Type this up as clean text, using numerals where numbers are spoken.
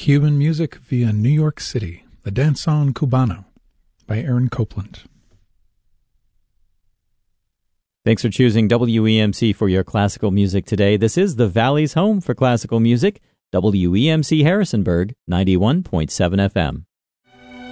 Cuban Music via New York City, The Danzón Cubano by Aaron Copland. Thanks for choosing WEMC for your classical music today. This is the Valley's home for classical music, WEMC Harrisonburg, 91.7 FM.